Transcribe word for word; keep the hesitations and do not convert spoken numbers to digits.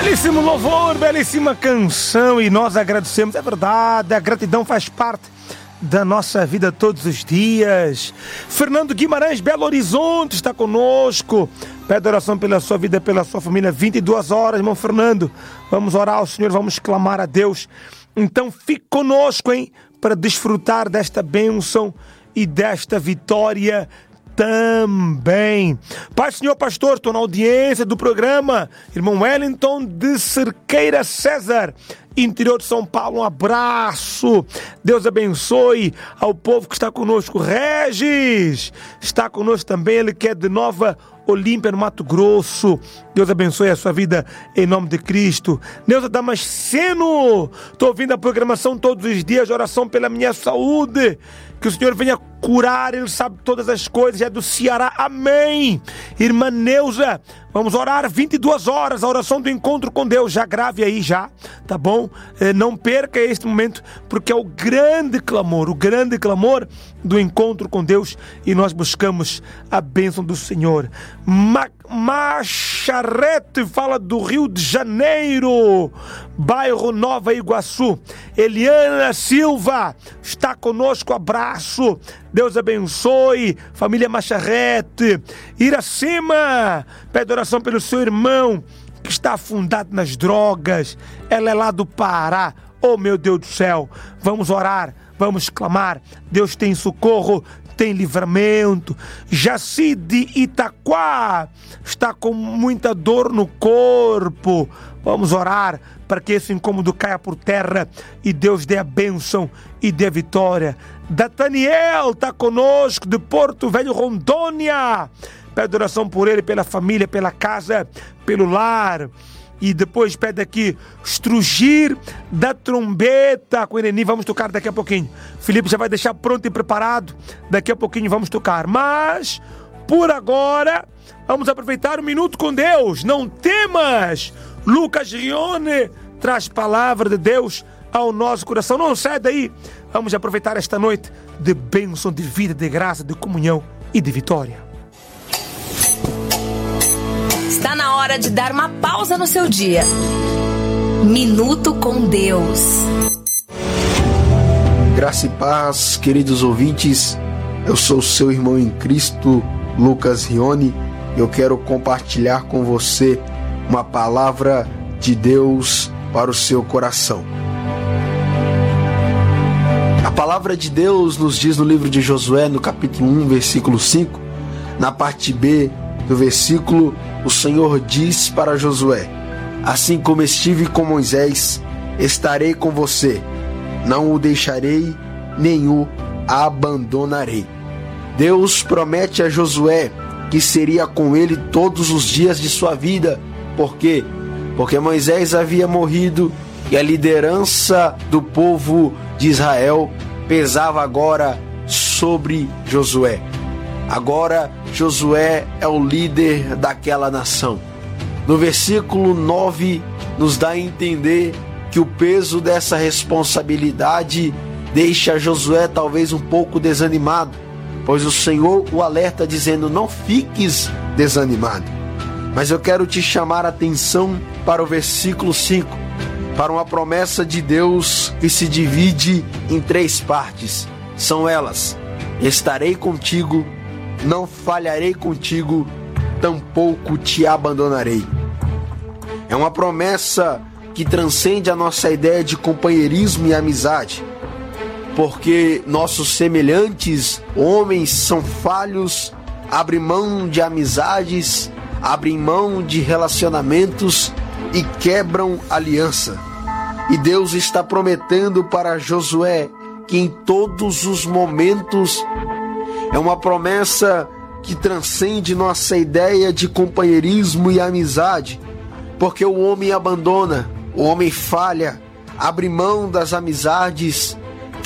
Belíssimo louvor, belíssima canção, e nós agradecemos. É verdade, a gratidão faz parte da nossa vida todos os dias. Fernando Guimarães, Belo Horizonte, está conosco. Pede oração pela sua vida, pela sua família. Vinte e duas horas, irmão Fernando. Vamos orar ao Senhor, vamos clamar a Deus. Então fique conosco, hein, para desfrutar desta bênção e desta vitória também. Pai, Senhor Pastor, estou na audiência do programa. Irmão Wellington de Cerqueira César, interior de São Paulo, um abraço. Deus abençoe ao povo que está conosco. Regis está conosco também, ele que é de Nova Olímpia, no Mato Grosso. Deus abençoe a sua vida em nome de Cristo. Neuza Damasceno, estou ouvindo a programação todos os dias, oração pela minha saúde, que o Senhor venha curar, Ele sabe todas as coisas, é do Ceará, amém. Irmã Neuza, vamos orar vinte e duas horas, a oração do encontro com Deus, já grave aí já, tá bom? Não perca este momento, porque é o grande clamor, o grande clamor do encontro com Deus, e nós buscamos a bênção do Senhor. Ma- Macharete fala do Rio de Janeiro, bairro Nova Iguaçu. Eliana Silva está conosco, abraço, Deus abençoe, família Macharete. Iracema pede oração pelo seu irmão que está afundado nas drogas, ela é lá do Pará. Oh meu Deus do céu, vamos orar, vamos clamar, Deus tem socorro, tem livramento. Jaci de Itaquá está com muita dor no corpo, vamos orar para que esse incômodo caia por terra e Deus dê a bênção e dê a vitória. Dataniel está conosco de Porto Velho, Rondônia, pede oração por ele, pela família, pela casa, pelo lar. E depois pede aqui Estrugir da Trombeta com Ireni, vamos tocar daqui a pouquinho. Felipe já vai deixar pronto e preparado, daqui a pouquinho vamos tocar. Mas, por agora, vamos aproveitar um minuto com Deus. Não temas! Lucas Rione traz palavra de Deus ao nosso coração. Não sai daí, vamos aproveitar esta noite de bênção, de vida, de graça, de comunhão e de vitória. Está na hora de dar uma pausa no seu dia. Minuto com Deus. Graça e paz, queridos ouvintes. Eu sou seu irmão em Cristo, Lucas Rione. Eu quero compartilhar com você uma palavra de Deus para o seu coração. A palavra de Deus nos diz no livro de Josué, no capítulo um, versículo cinco, na parte B do versículo, o Senhor diz para Josué: assim como estive com Moisés, estarei com você, não o deixarei, nem o abandonarei. Deus promete a Josué que seria com ele todos os dias de sua vida. Por quê? Porque Moisés havia morrido e a liderança do povo de Israel pesava agora sobre Josué. Agora Josué é o líder daquela nação. No versículo nove nos dá a entender que o peso dessa responsabilidade deixa Josué talvez um pouco desanimado, pois o Senhor o alerta dizendo: não fiques desanimado. Mas eu quero te chamar a atenção para o versículo cinco, para uma promessa de Deus que se divide em três partes. São elas: estarei contigo, não falharei contigo, tampouco te abandonarei. É uma promessa que transcende a nossa ideia de companheirismo e amizade, porque nossos semelhantes, homens, são falhos, abrem mão de amizades, abrem mão de relacionamentos e quebram aliança. E Deus está prometendo para Josué que em todos os momentos, é uma promessa que transcende nossa ideia de companheirismo e amizade, porque o homem abandona, o homem falha, abre mão das amizades,